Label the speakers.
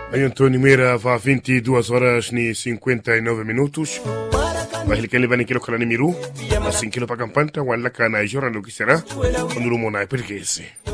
Speaker 1: Aí Antônio Meira va 22 horas e 59 minutos. Bahil kan liban kilo kala ni miru. Asin kilo pagampanta wala kana ijora lo kisera. Onuru mona perkese.